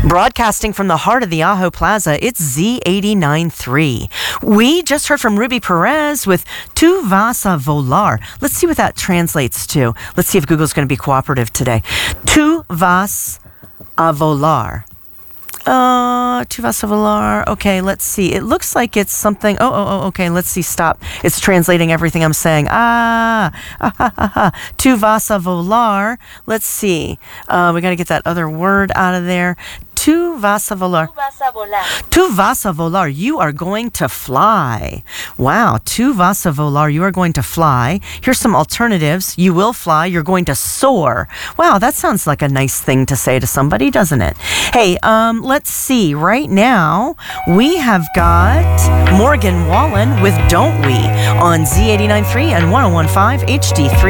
Broadcasting from the heart of the Ajo Plaza, it's Z89.3. We just heard from Ruby Perez with Tu vas a volar. Let's see what that translates to. Let's see if Google's going to be cooperative today. Tu vas a volar. Tu vas a volar. Okay, let's see. It looks like it's something. Okay, let's see. Stop. It's translating everything I'm saying. Tu vas a volar. Let's see. We got to get that other word out of there. Tu vas a volar. Tu vas a volar. You are going to fly. Wow. Tu vas a volar. You are going to fly. Here's some alternatives. You will fly. You're going to soar. Wow, that sounds like a nice thing to say to somebody, doesn't it? Hey, let's see. Right now, we have got Morgan Wallen with Don't We on Z89.3 and 101.5 HD3.